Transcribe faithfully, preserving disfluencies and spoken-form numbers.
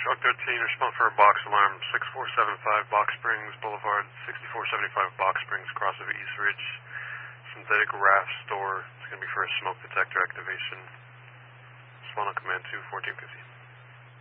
Shark thirteen, respond for a box alarm, six four seven five Box Springs Boulevard, sixty-four seventy-five Box Springs, cross of East Ridge. Synthetic raft store. It's going to be for a smoke detector activation. Respond on command two, fourteen fifty.